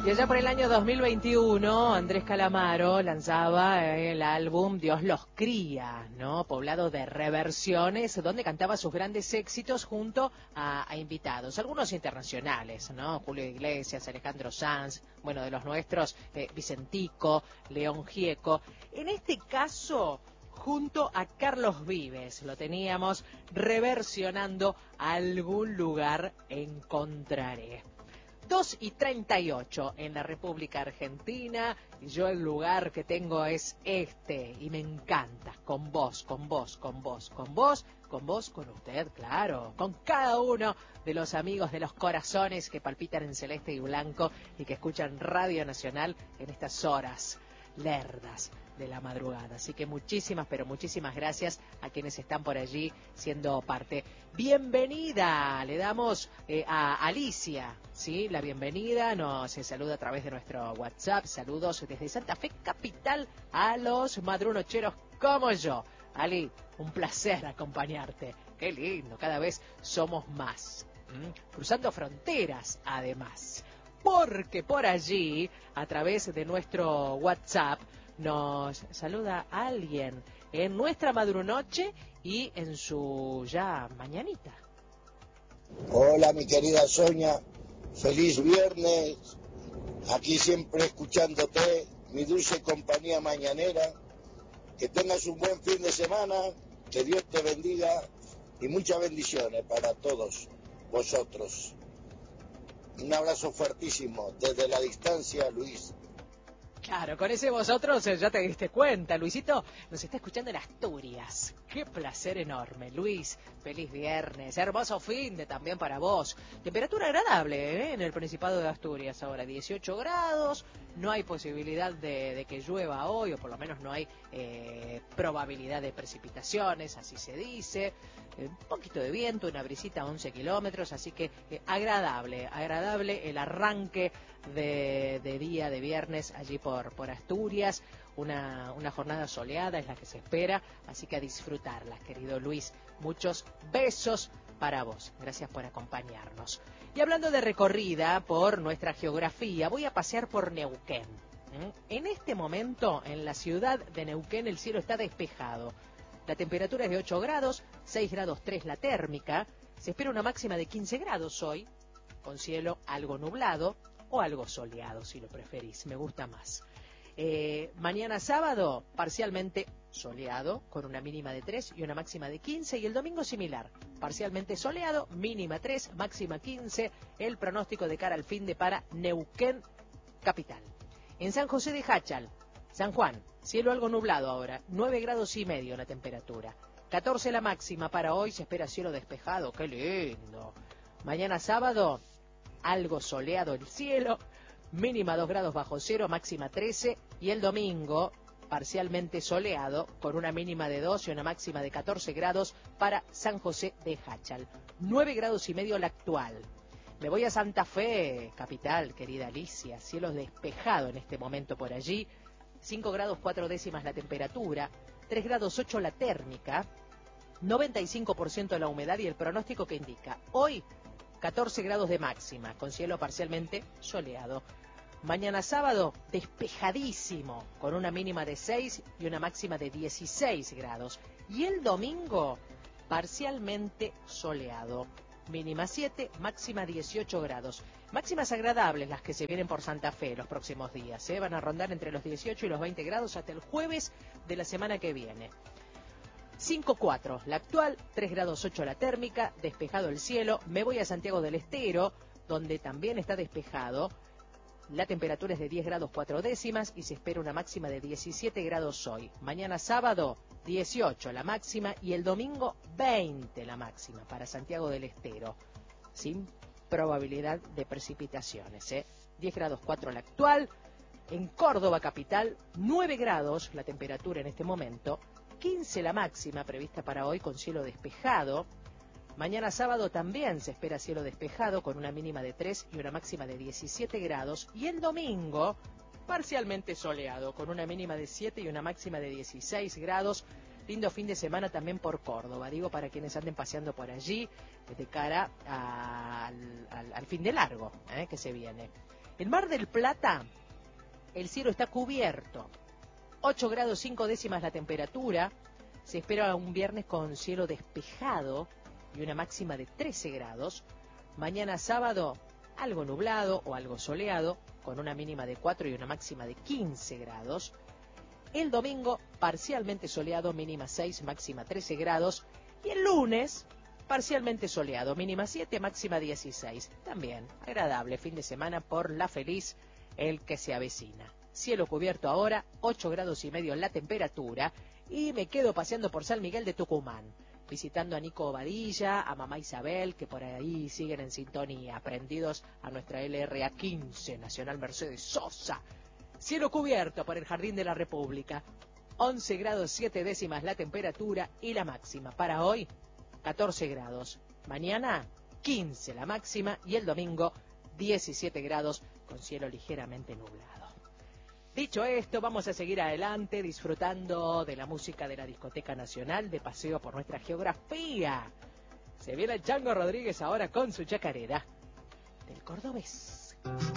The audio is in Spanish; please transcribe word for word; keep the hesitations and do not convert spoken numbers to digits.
Y allá por el año dos mil veintiuno, Andrés Calamaro lanzaba el álbum Dios los cría, ¿no? Poblado de reversiones, donde cantaba sus grandes éxitos junto a, a invitados, algunos internacionales, ¿no? Julio Iglesias, Alejandro Sanz, bueno, de los nuestros, eh, Vicentico, León Gieco. En este caso, junto a Carlos Vives, lo teníamos reversionando Algún lugar encontraré. dos y treinta y ocho en la República Argentina, y yo el lugar que tengo es este, y me encanta, con vos, con vos, con vos, con vos, con vos, con usted, claro, con cada uno de los amigos de los corazones que palpitan en celeste y blanco y que escuchan Radio Nacional en estas horas lerdas de la madrugada. Así que muchísimas, pero muchísimas gracias a quienes están por allí siendo parte. Bienvenida, le damos eh, a Alicia, ¿sí? La bienvenida, nos se saluda a través de nuestro WhatsApp. Saludos desde Santa Fe Capital a los madrunocheros como yo. Ali, un placer acompañarte. Qué lindo, cada vez somos más. ¿Mm? Cruzando fronteras, además. Porque por allí, a través de nuestro WhatsApp, nos saluda alguien en nuestra madrunoche y en su ya mañanita. Hola, mi querida Sonia, feliz viernes, aquí siempre escuchándote, mi dulce compañía mañanera, que tengas un buen fin de semana, que Dios te bendiga y muchas bendiciones para todos vosotros. Un abrazo fuertísimo desde la distancia, Luis. Claro, con ese vosotros ya te diste cuenta. Luisito nos está escuchando en Asturias. Qué placer enorme, Luis. Feliz viernes. Hermoso fin de también para vos. Temperatura agradable, ¿eh? En el Principado de Asturias ahora, dieciocho grados. No hay posibilidad de, de que llueva hoy, o por lo menos no hay eh, probabilidad de precipitaciones, así se dice. Eh, un poquito de viento, una brisita a once kilómetros, así que eh, agradable, agradable el arranque de, de día de viernes allí por, por Asturias. Una, una jornada soleada es la que se espera, así que a disfrutarla, querido Luis. Muchos besos para vos. Gracias por acompañarnos. Y hablando de recorrida por nuestra geografía, voy a pasear por Neuquén. ¿Mm? En este momento, en la ciudad de Neuquén, el cielo está despejado. La temperatura es de ocho grados, seis grados tres la térmica. Se espera una máxima de quince grados hoy, con cielo algo nublado o algo soleado, si lo preferís. Me gusta más. Eh, mañana sábado, parcialmente soleado, con una mínima de tres y una máxima de quince. Y el domingo similar, parcialmente soleado, mínima tres, máxima quince. El pronóstico de cara al fin de para Neuquén capital. En San José de Jáchal, San Juan, cielo algo nublado ahora, nueve grados y medio la temperatura. catorce la máxima para hoy, se espera cielo despejado. ¡Qué lindo! Mañana sábado, algo soleado el cielo, mínima dos grados bajo cero, máxima trece. Y el domingo, parcialmente soleado, con una mínima de dos y una máxima de catorce grados para San José de Jáchal. nueve grados y medio la actual. Me voy a Santa Fe, capital, querida Alicia. Cielo despejado en este momento por allí. cinco grados cuatro décimas la temperatura. tres grados ocho la térmica. noventa y cinco por ciento la humedad y el pronóstico que indica hoy catorce grados de máxima, con cielo parcialmente soleado. Mañana sábado, despejadísimo, con una mínima de seis y una máxima de dieciséis grados. Y el domingo, parcialmente soleado. Mínima siete, máxima dieciocho grados. Máximas agradables las que se vienen por Santa Fe los próximos días. ¿eh? Van a rondar entre los dieciocho y los veinte grados hasta el jueves de la semana que viene. cinco cuatro la actual, tres grados ocho la térmica, despejado el cielo. Me voy a Santiago del Estero, donde también está despejado. La temperatura es de diez grados cuatro décimas y se espera una máxima de diecisiete grados hoy. Mañana sábado, dieciocho la máxima y el domingo veinte la máxima para Santiago del Estero, sin probabilidad de precipitaciones. ¿eh? diez grados cuatro la actual. En Córdoba capital, nueve grados la temperatura en este momento, quince la máxima prevista para hoy con cielo despejado. Mañana sábado también se espera cielo despejado con una mínima de tres y una máxima de diecisiete grados. Y el domingo, parcialmente soleado con una mínima de siete y una máxima de dieciséis grados. Lindo fin de semana también por Córdoba, digo, para quienes anden paseando por allí de cara a, al, al, al fin de largo ¿eh? que se viene. En Mar del Plata, el cielo está cubierto. ocho grados cinco décimas la temperatura. Se espera un viernes con cielo despejado y una máxima de trece grados. Mañana sábado, algo nublado o algo soleado, con una mínima de cuatro y una máxima de quince grados. El domingo, parcialmente soleado, mínima seis, máxima trece grados. Y el lunes, parcialmente soleado, mínima siete, máxima dieciséis. También agradable fin de semana por la feliz, el que se avecina. Cielo cubierto ahora, ocho grados y medio la temperatura. Y me quedo paseando por San Miguel de Tucumán, visitando a Nico Badilla, a mamá Isabel, que por ahí siguen en sintonía, prendidos a nuestra L R A quince, Nacional Mercedes Sosa. Cielo cubierto por el Jardín de la República, once grados siete décimas la temperatura y la máxima para hoy, catorce grados. Mañana, quince la máxima y el domingo, diecisiete grados con cielo ligeramente nublado. Dicho esto, vamos a seguir adelante disfrutando de la música de la Discoteca Nacional, de paseo por nuestra geografía. Se viene el Chango Rodríguez ahora con su chacarera del cordobés.